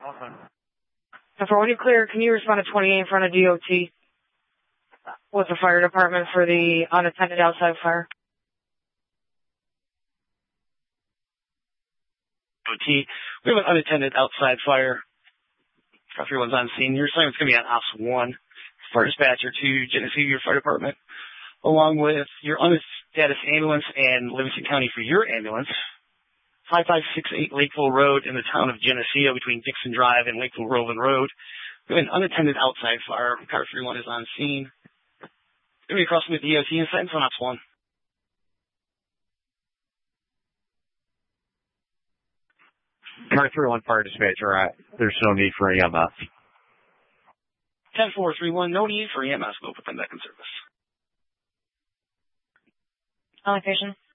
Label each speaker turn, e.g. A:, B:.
A: And for when you clear, can you respond to 28 in front of DOT with the fire department for the unattended outside fire?
B: DOT, we have an unattended outside fire. Everyone's on scene. Your assignment's going to be on Ops 1 for dispatcher to Geneseo, your fire department, along with your unstatus ambulance and Livingston County for your ambulance. 5568 Lakeville Road in the town of Geneseo between Dixon Drive and Lakeville Roland Road. We have an unattended outside fire. Car 31 is on scene. It's going to be across from the DOT and sentence on Ops 1.
C: Car 31 fire dispatcher, there's no need for EMS.
B: 10-431, no need for EMS. We'll put them back in service.
A: Allocation.